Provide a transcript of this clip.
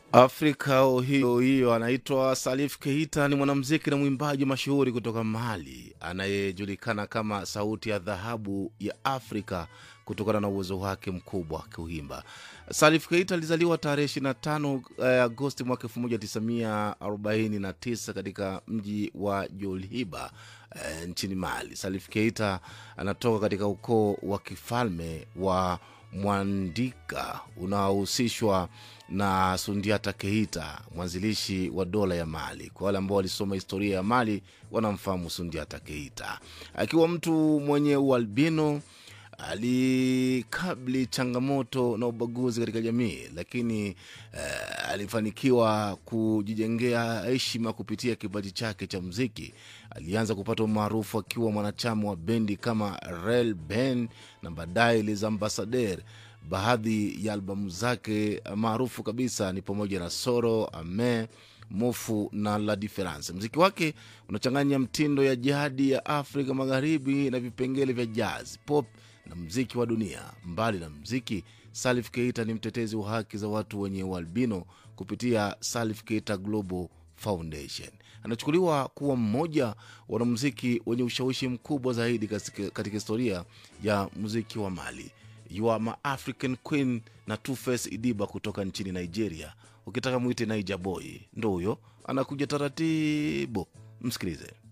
Afrika hiyo anaitwa Salif Keita, ni mwanamuziki na mwimbaji mashuhuri kutoka Mali anayejulikana kama sauti ya dhahabu ya Afrika kutokana na uwezo wake mkubwa kuimba. Salif Keita alizaliwa tarehe 25 Agosti mwaka 1949 katika mji wa Djoliba nchini Mali. Salif Keita anatoka katika ukoo wa kifalme wa Mwandika unaohusishwa na Sundiata Keita, mwanzilishi wa dola ya Mali. Kwa wale ambao walisoma historia ya Mali wanamfahamu Sundiata Keita. Akiwa mtu mwenye ualbino, alikabili changamoto na ubaguzi katika jamii, lakini alifanikiwa kujijengea heshima kupitia kipaji chake cha muziki. Alianza kupata umaarufu akiwa mwanachama wa bendi kama Rel Ben na baadaye Les Ambassadeurs. Baadhi ya albamu zake maarufu kabisa ni pamoja na Soro, Ame, Mofu na La Difference. Muziki wake unachanganya mtindo ya jadi ya Afrika Magharibi na vipengele vya jazz, pop na muziki wa dunia. Mbali na muziki, Salif Keita ni mtetezi wa haki za watu wenye ualbino kupitia Salif Keita Global Foundation. Anachukuliwa kuwa mmoja wa wanamuziki wenye ushawishi mkubwa zaidi katika historia ya muziki wa Mali. You Are My African Queen na Two-Face Idiba kutoka nchini Nigeria. Ukitaka muite Naija Boy, ndo huyo anakuja taratibu. Msikilize.